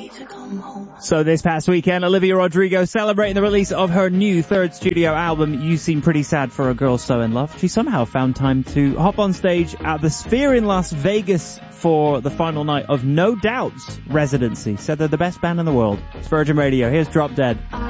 So this past weekend, Olivia Rodrigo celebrating the release of her new third studio album, You Seem Pretty Sad for a Girl So In Love. She somehow found time to hop on stage at the Sphere in Las Vegas for the final night of No Doubt's residency. Said they're the best band in the world. It's Virgin Radio. Here's Drop Dead.